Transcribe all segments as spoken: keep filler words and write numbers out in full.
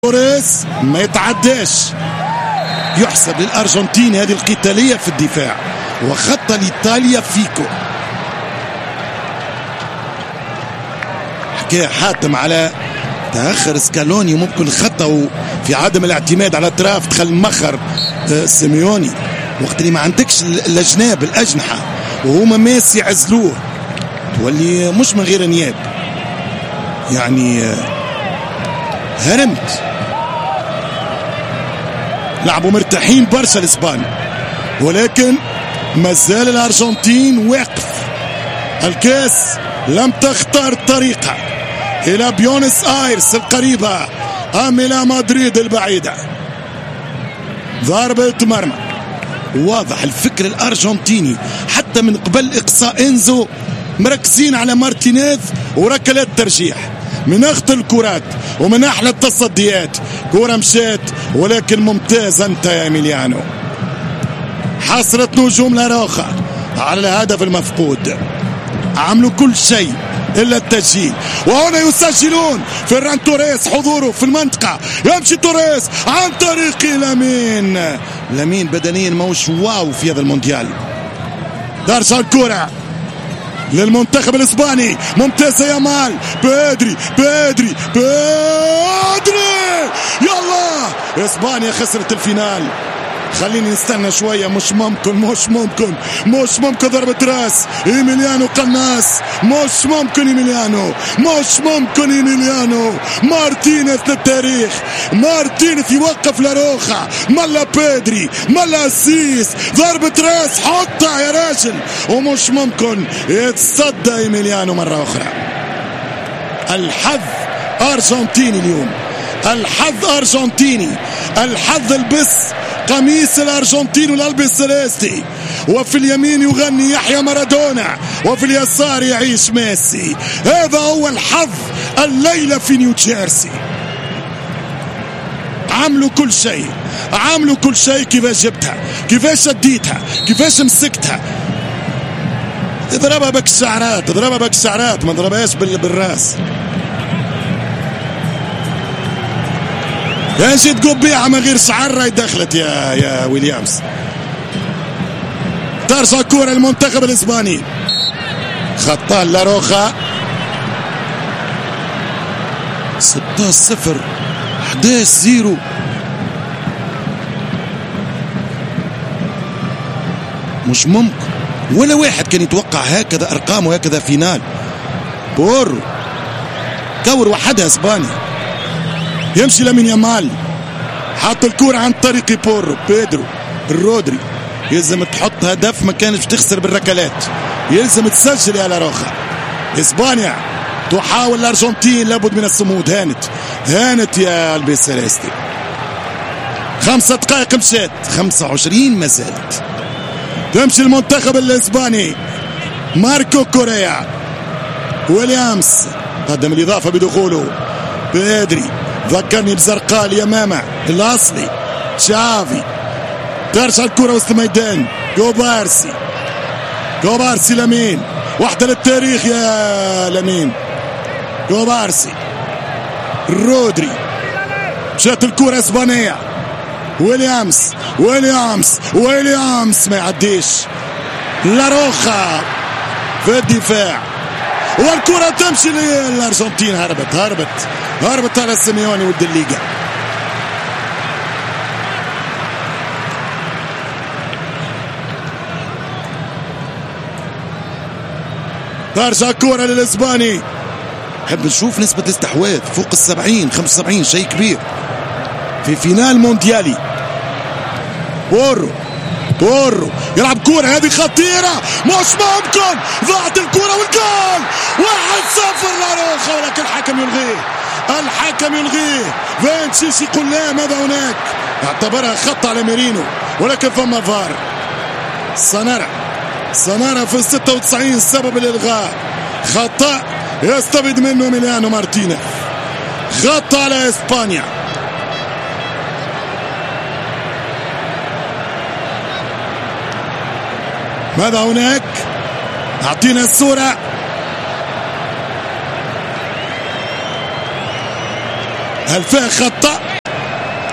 توريس ما يتعداش. يحسب للأرجنتين هذه القتالية في الدفاع وخط لإيطاليا فيكو. حكاية حاتم على تأخر سكالوني ممكن خطأه في عدم الاعتماد على اطراف دخل مخر سيميوني وقت اللي ما عندكش الأجناب الأجنحة وهما ماس يعزلوه تولي مش من غير نياب. يعني هرمت لعبوا مرتاحين برشا الاسبان ولكن مازال الارجنتين واقف. الكاس لم تختار الطريقة الى بيونس ايرس القريبة ام الى مدريد البعيدة. ضربة مرمى واضح الفكر الارجنتيني حتى من قبل اقصاء انزو مركزين على مارتينيز وركلات ترجيح من اخت الكرات ومن احلى التصديات. كرة مشات ولكن ممتاز انت يا إيميليانو. حصلت نجوم لاروخا على الهدف المفقود. عملوا كل شيء الا التسجيل وهنا يسجلون. فيران توريس حضوره في المنطقة يمشي توريس عن طريق لامين. لامين بدنيا موش واو في هذا المونديال. ترجع الكرة للمنتخب الاسباني ممتازة يا مال بيدري بيدري بيدري يلا اسبانيا خسرت الفينال. خليني نستنى شوية. مش ممكن مش ممكن مش ممكن ضربة راس إيميليانو قناص. مش ممكن إيميليانو مش ممكن إيميليانو. مارتينيز للتاريخ. مارتينيز يوقف لاروخا ملا بيدري ملا سيس. ضربة راس حطها يا راجل ومش ممكن يتصدى إيميليانو مرة أخرى. الحظ أرجنتيني اليوم. الحظ أرجنتيني. الحظ البس قميص الأرجنتين والقلب السليستي وفي اليمين يغني يحيى مارادونا وفي اليسار يعيش ميسي. هذا هو الحظ الليلة في نيوجيرسي. عملوا كل شيء عملوا كل شيء. كيفاش جبتها كيفاش شديتها كيفاش مسكتها. اضربها بك الشعرات اضربها بك الشعرات ما ضربهاش بالراس. يا جيت قبيعة ما غير شعر راي دخلت يا يا ويليامز. ترجع كرة المنتخب الاسباني. خطان لاروخا. ستة صفر أحد عشر صفر. مش ممكن ولا واحد كان يتوقع هكذا ارقام وهكذا فينال. بورو كور وحدها اسبانيا. يمشي لامين يامال حط الكرة عن طريق بورو بيدرو الرودري. يلزم تحط هدف ما كانش تخسر بالركلات. يلزم تسجل يا لاروخا. اسبانيا تحاول الارجنتين لابد من الصمود. هانت هانت يا قلبي السليستي. خمسة دقائق مشات خمسة وعشرين ما زالت. تمشي المنتخب الاسباني. ماركو كوريا ويليامز قدم الاضافة بدخوله. بيدري ذكرني بزرقاء اليمامة الاصلي تشافي. ترجع الكرة وسط الميدان. جوبارسي جوبارسي لامين واحدة للتاريخ يا لامين. جوبارسي رودري مشات الكرة اسبانية. ويليامز ويليامز ويليامز ما يعديش. لاروخا في الدفاع والكرة تمشي للأرجنتين. هربت هربت هربت على سيميوني ود الليغا. ترجع كرة للإسباني. نحب نشوف نسبة الاستحواذ فوق السبعين خمسة وسبعين شيء كبير في فينال مونديالي. بورو بورو يلعب كرة هذه خطيرة مش ممكن. ضاعت الكرة والجول. واحد صفر لاروخا ولكن الحكم يلغيه. الحكم يلغيه. فانشيش يقول لا ماذا هناك. اعتبرها خط على ميرينو ولكن فما فار. سنرى سنرى في الستة وتسعين سبب الإلغاء. خطأ يستبد منه إيميليانو مارتينيز. خطأ على إسبانيا. ماذا هناك؟ أعطينا الصورة. هل فيها خطأ؟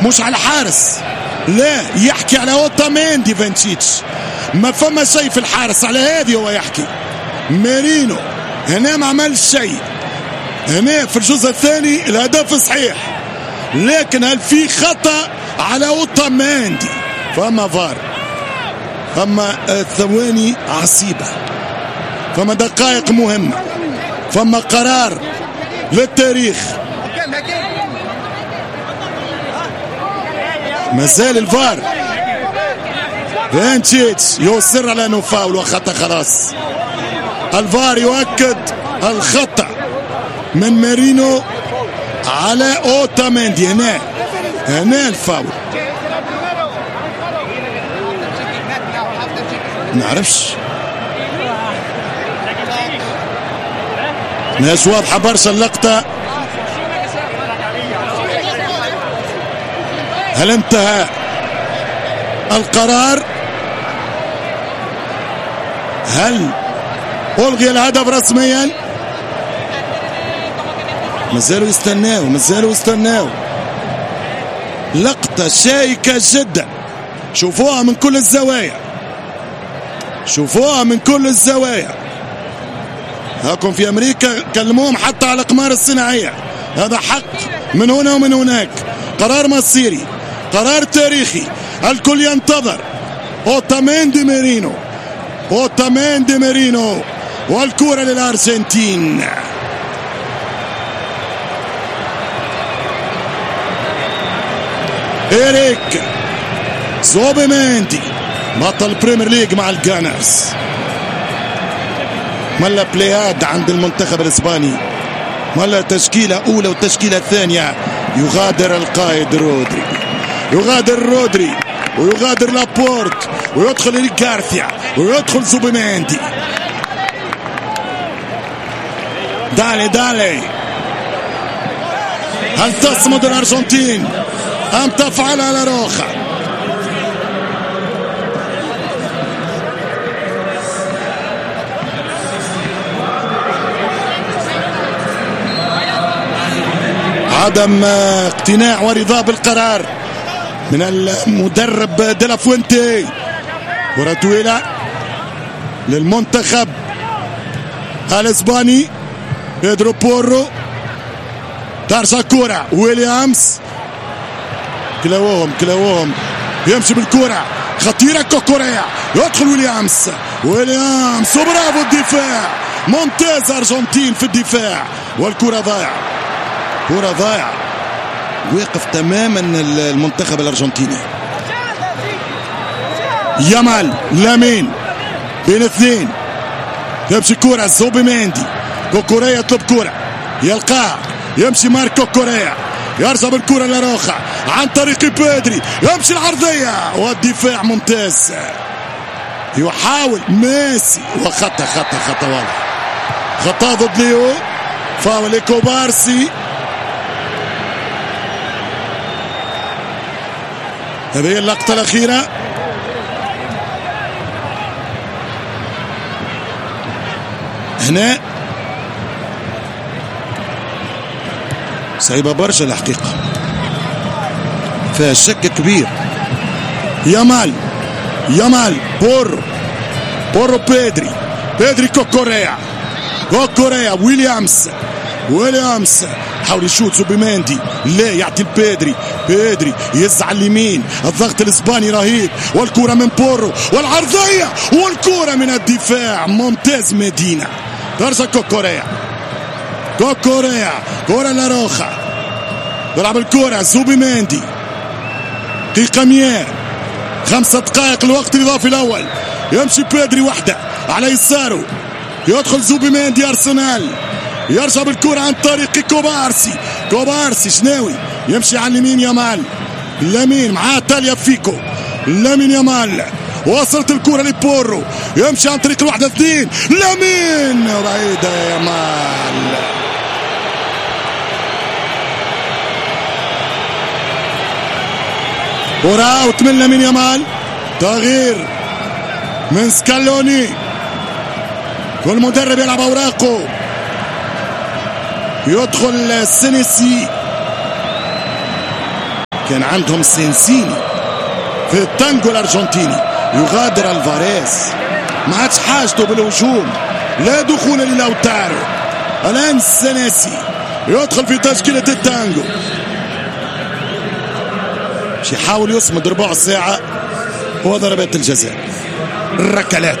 مش على الحارس، لا يحكي على اوتاميندي. فانتشيتش ما فما شيء في الحارس، على هذه هو يحكي. ميرينو هنا ما عملش شيء، هنا في الجزء الثاني الهدف صحيح، لكن هل في خطأ على اوتاميندي؟ فما فار، فما ثواني عصيبة، فما دقائق مهمة، فما قرار للتاريخ. مازال الفار. فانتشيتش يصر على انه فاول وخطأ. خلاص الفار يؤكد الخطأ من مارينو على اوتاميندي. هنا هنا الفاول. نعرفش، ماهيش واضحة برشا اللقطة. هل انتهى القرار؟ هل ألغي الهدف رسميا؟ مازالوا يستناو، مازالوا يستناو. لقطة شائكة جدا، شوفوها من كل الزوايا، شوفوها من كل الزوايا. هاكم في أمريكا كلموهم حتى على الأقمار الصناعية. هذا حق من هنا ومن هناك، قرار مصيري، قرار تاريخي، الكل ينتظر. اوتاميندي ميرينو، اوتاميندي ميرينو، والكرة للأرجنتين. إيريك زوبيميندي بطل البريمير ليج مع الجانرز. ملا بلياد عند المنتخب الإسباني، ملا تشكيلة أولى وتشكيلة ثانية. يغادر القائد رودري، يغادر رودري ويغادر لابورت ويدخل إريك غارثيا ويدخل زوبيميندي. دالي دالي، هل تصمد الأرجنتين أم تفعل على روخا؟ عدم اقتناع ورضا بالقرار من المدرب ديلا فوينتي. كرة طويلة للمنتخب الاسباني. بيدرو بورو، ترجع كرة ويليامز، كلاوهم كلاوهم يمشي بالكرة خطيرة. كوكوريا يدخل ويليامز، ويليامز وبرافو الدفاع، ممتاز أرجنتين في الدفاع. والكرة ضايعة، كرة ضايعة، وقف تماما المنتخب الأرجنتيني. يامال لامين بين اثنين، يمشي كرة زوبيميندي، كوكوريا يطلب كرة يلقاها، يمشي ماركو كوريا، يرجع بالكرة لروخا عن طريق بيدري، يمشي العرضية والدفاع ممتاز. يحاول ميسي وخطأ خطأ خطأ واضح، خطأ ضد ليو، فاول كوبارسي. هذه اللقطة الأخيرة. هنا صعيبة برشا الحقيقة، فيها شك كبير. يامال يامال بورو بورو بيدري بيدري كوكوريا كوكوريا ويليامز ويليامز حاول يشوت زوبيميندي، لا يعطي البيدري، بيدري يزعل اليمين، الضغط الاسباني رهيب، والكرة من بورو والعرضية والكرة من الدفاع ممتاز. مدينة ترجع كوكوريا، كوكوريا كرة لاروخا، يلعب الكرة زوبيميندي. دقيقة مية، خمسة دقائق الوقت الإضافي الأول. يمشي بيدري وحده على يساره، يدخل زوبيميندي أرسنال، يرجع بالكرة عن طريق كوبارسي، كوبارسي شناوي يمشي على اليمين. يامال لامين معاه تاليا فيكو، لامين يامال وصلت الكرة لبورو، يمشي عن طريق الواحدة اثنين، لامين بعيدة يا يامال. كرة اوت من لامين يامال، تغيير من سكالوني، والمدرب يلعب اوراقه، يدخل السينيسي كان عندهم سينسيني في التانجو الارجنتيني، يغادر الفاريز، ما عادش حاجته بالهجوم، لا دخول للاوتارو. الان السناسي يدخل في تشكيلة التانجو، باش يحاول يصمد ربع ساعة وضربات الجزاء. الركلات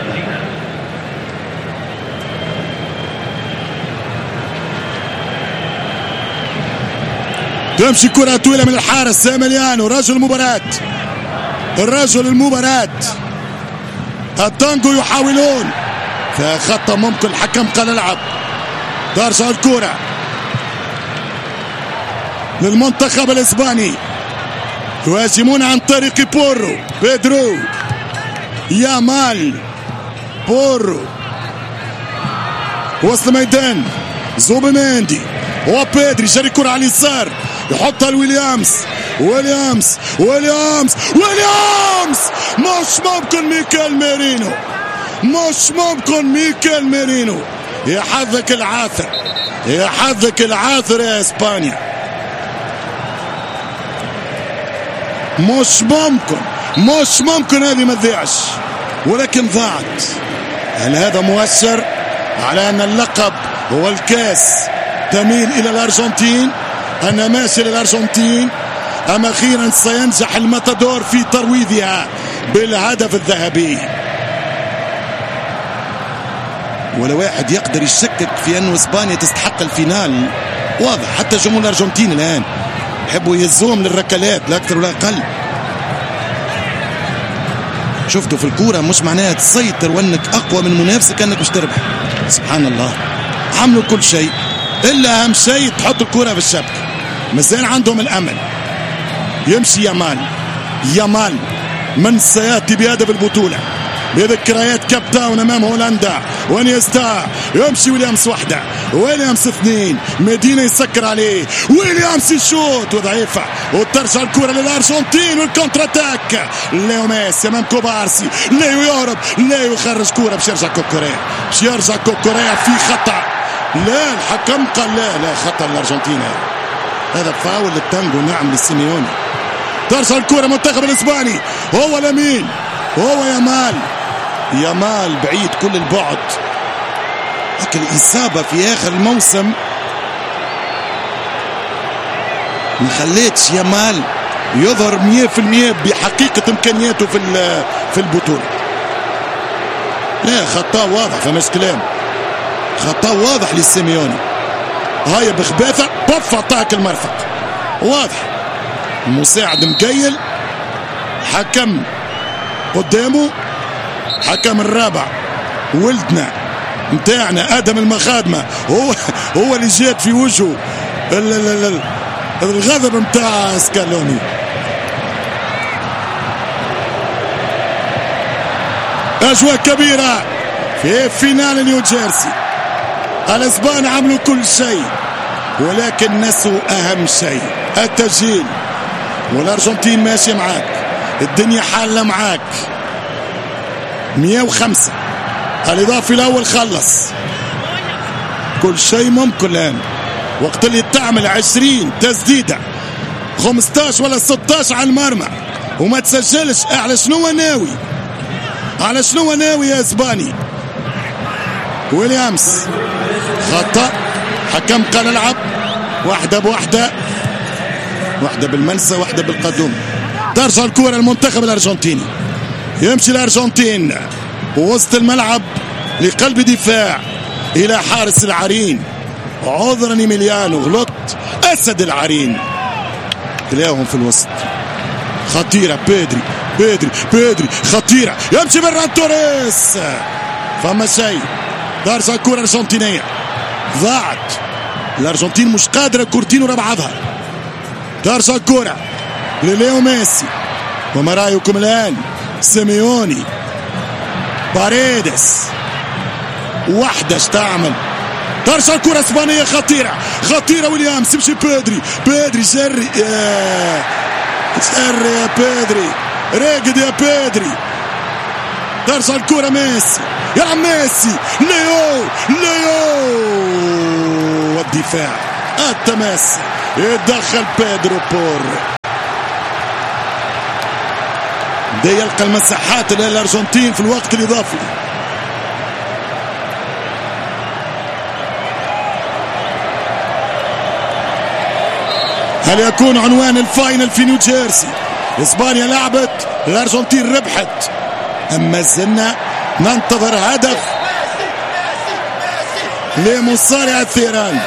تمشي كرة طويلة من الحارس ساميليانو، رجل المباراة، الرجل المباراة. التانجو يحاولون فخطة ممكن، الحكم قال العب. ترجع الكرة للمنتخب الاسباني، يهاجمون عن طريق بورو، بيدرو، يامال، بورو، وسط الميدان زوبيميندي وبيدري، جري كرة على اليسار يحطها لويليامز، ويليامز ويليامز ويليامز مش ممكن، ميكيل ميرينو، مش ممكن، ميكيل ميرينو. يا حظك العاثر، يا حظك العاثر يا اسبانيا، مش ممكن، مش ممكن هذه ما تضيعش، ولكن ضاعت. هل هذا مؤشر على ان اللقب هو الكاس تميل الى الارجنتين، أنا ماشي للأرجنتين، أم أخيرا سينجح الماتادور في ترويضها بالهدف الذهبي؟ ولا واحد يقدر يشكك في أنه إسبانيا تستحق الفينال، واضح. حتى جمهور الأرجنتين الآن يحبوا يهزوهم للركلات لا أكثر ولا أقل. شفتوا في الكورة مش معناها تسيطر وأنك أقوى من منافسك أنك مش تربح. سبحان الله، عملوا كل شيء إلا أهم شيء تحط الكرة في الشبكة. مازال عندهم الأمل. يمشي يامال، يامال من سيأتي بهدف البطولة بذكريات كاب تاون أمام هولندا، وانيستا يمشي، ويليامز واحدة، ويليامز اثنين، مدينة يسكر عليه، ويليامز يشوت وضعيفة، وترجع الكرة للأرجنتين والكونتر اتاك. ليو ميسي أمام كوبارسي، ليو يهرب، ليو يخرج كرة باش يرجع كوكوريا، باش يرجع كوكوريا في خطأ. لا الحكم قال لا لا خطأ الأرجنتين، هذا فاول للتانجو، نعم للسيميوني. ترجع الكرة منتخب الإسباني، هو لمين؟ هو يامال، يامال بعيد كل البعد. لكن الإصابة في آخر الموسم ما خليتش يامال يظهر مية في المية بحقيقة إمكانياته في في البطولة. لا خطأ واضح، فماش كلام، خطأ واضح للسيميوني. هاي بخباثة بف عطاك المرفق، واضح. المساعد مقيل، حكم قدامه، حكم الرابع ولدنا متاعنا ادم المخادمه، هو هو اللي جات في وجهه الغضب متاع سكالوني. اجواء كبيره في فينال نيوجيرسي. الاسبان عملوا كل شيء ولكن نسوا اهم شيء، التسجيل. والارجنتين ماشي معاك، الدنيا حالة معاك. مية وخمسة الاضافي الاول خلص، كل شيء ممكن الان. وقت اللي تعمل عشرين تسديده، خمستاشر ولا ستاشر على المرمى وما تسجلش، على شنو ناوي؟ على شنو ناوي يا اسباني؟ ويليامز خطأ، حكم قال العب، واحدة بواحدة، واحدة بالمنسى واحدة بالقدوم. ترجع الكرة المنتخب الأرجنتيني، يمشي الأرجنتين وسط الملعب لقلب دفاع إلى حارس العرين. عذرا إيميليانو، غلط، أسد العرين تلاهم في الوسط. خطيرة، بيدري بيدري بيدري خطيرة، يمشي فران توريس، فما شيء. ترجع الكرة الأرجنتينية، ضاعت. الأرجنتين مش قادرة كورتين ورا بعضها. ترجع الكرة لليو ميسي، وما رأيكم الآن؟ سيميوني، باريدس، واحدة اشتعمل. ترجع الكرة اسبانية خطيرة خطيرة، ويليامز يمشي، بيدري بيدري جري، يا جري يا بيدري، راقد يا بيدري. ترجع الكرة ميسي، يا عم ميسي، ليو ليو، والدفاع التماس، يتدخل بيدرو بور. بدا يلقى المساحات للأرجنتين في الوقت الإضافي. هل يكون عنوان الفاينل في نيوجيرسي؟ إسبانيا لعبت، الأرجنتين ربحت، أما زلنا ننتظر هدف لمصارع الثيران.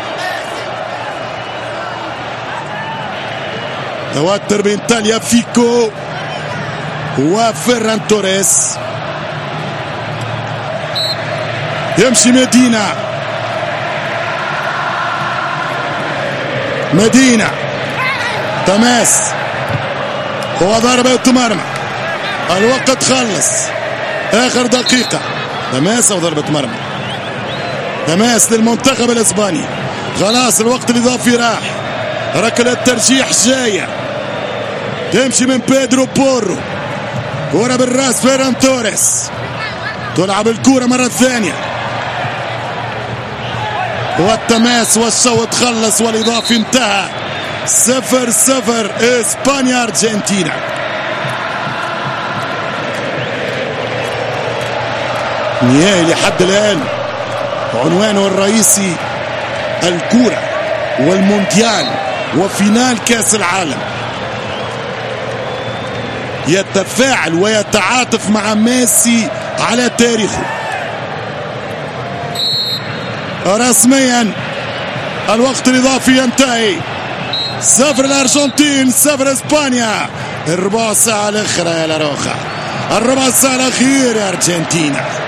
توتر بين تاليا فيكو وفيران توريس. يمشي مدينة مدينة تماس وضربة مرمى. الوقت خلص، آخر دقيقة. تماس وضربة مرمى. تماس للمنتخب الإسباني. خلاص الوقت الإضافي راح. ركلة ترجيح جاية تمشي من بيدرو بورو. كرة بالراس فيران توريس. تلعب الكرة مرة ثانية والتماس والشوط خلص والإضافي انتهى. صفر صفر إسبانيا أرجنتينا. نهائي لحد الآن عنوانه الرئيسي الكرة والمونديال وفينال كأس العالم. يتفاعل ويتعاطف مع ميسي على تاريخه. رسميا الوقت الإضافي ينتهي. صفر الأرجنتين صفر إسبانيا. الربع ساعة الأخرى يا لاروخا، الربع ساعة الأخير يا أرجنتينا.